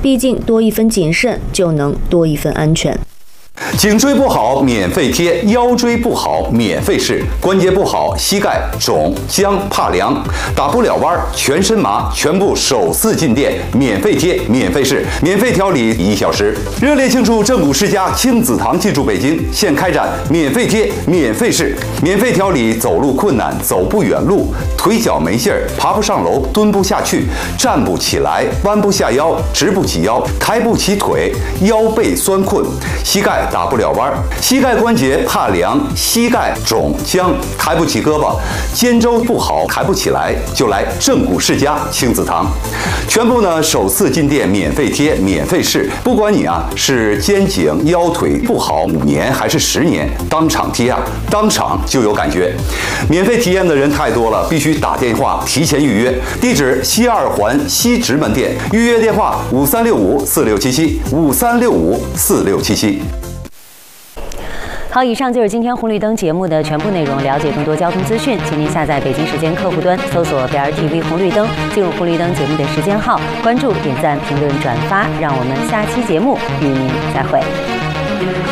毕竟多一分谨慎，就能多一分安全。 颈椎不好免费贴，腰椎不好免费试，关节不好膝盖肿僵怕凉，打不了弯全身麻，全部首次进店免费贴免费试，免费调理1小时。热烈庆祝正骨世家亲子堂进驻北京，现开展免费贴免费试，免费调理走路困难、走不远路、腿脚没劲儿、爬不上楼、蹲不下去、站不起来、弯不下腰、直不起腰、抬不起腿、腰背酸困、膝盖打不了弯，膝盖关节怕凉，膝盖肿僵，抬不起胳膊，肩周不好，抬不起来，就来正骨世家亲子堂，全部呢首次进店免费贴免费试，不管你是肩颈腰腿不好5年还是10年，当场贴当场就有感觉。免费体验的人太多了，必须打电话提前预约。地址西2环西直门店，预约电话5365467753654677。 好，以上就是今天红绿灯节目的全部内容。了解更多交通资讯，请您下载北京时间客户端，搜索 BRTV 红绿灯，进入红绿灯节目的时间号，关注、点赞、评论、转发。让我们下期节目与您再会。